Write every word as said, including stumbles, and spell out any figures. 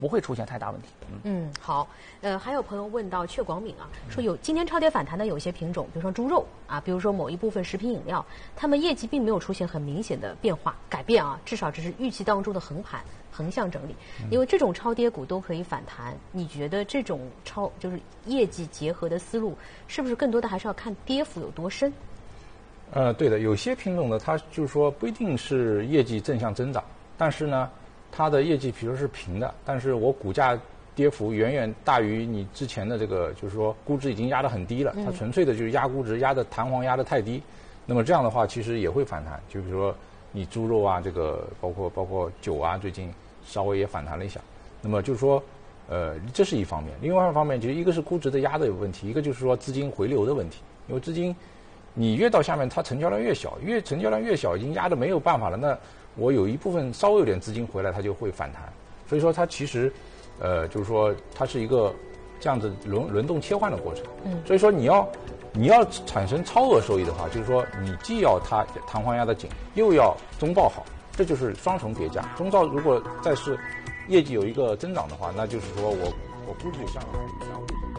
不会出现太大问题。 嗯, 嗯好，呃，还有朋友问到雀广敏啊，说有今天超跌反弹的有一些品种，比如说猪肉啊，比如说某一部分食品饮料，它们业绩并没有出现很明显的变化改变啊，至少只是预期当中的横盘横向整理。因为这种超跌股都可以反弹，你觉得这种超就是业绩结合的思路，是不是更多的还是要看跌幅有多深？ 呃，对的，有些品种呢，它就是说不一定是业绩正向增长，但是呢，它的业绩比如说是平的，但是我股价跌幅远远大于你之前的这个，就是说估值已经压得很低了，它纯粹的就是压估值，压的弹簧压得太低，那么这样的话其实也会反弹，就比如说你猪肉啊，这个包括包括酒啊，最近稍微也反弹了一下，那么就是说，呃，这是一方面，另外一方面就是一个是估值的压的有问题，一个就是说资金回流的问题，因为资金你越到下面，它成交量越小，越成交量越小，已经压得没有办法了，那我有一部分稍微有点资金回来，它就会反弹，所以说它其实。呃，就是说它是一个这样子轮轮动切换的过程。嗯，所以说你要你要产生超额收益的话，就是说你既要它弹簧压得紧，又要中报好，这就是双重叠加。中报如果再是业绩有一个增长的话，那就是说我我估值有上涨。